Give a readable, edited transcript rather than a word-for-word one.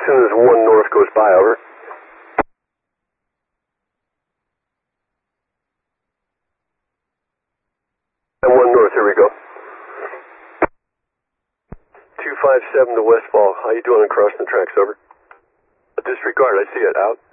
soon as 1 north goes by, over. And 1 north, here we go. 257 to Westfall. How you doing on crossing the tracks, over? Disregard, I see it, out.